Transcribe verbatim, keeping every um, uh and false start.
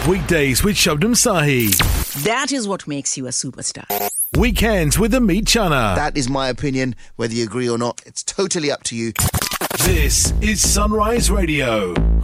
Weekdays with Shabnam Sahi. That is what makes you a superstar. Weekends with Amit Chana. That is my opinion. Whether you agree or not, it's totally up to you. This is Sunrise Radio.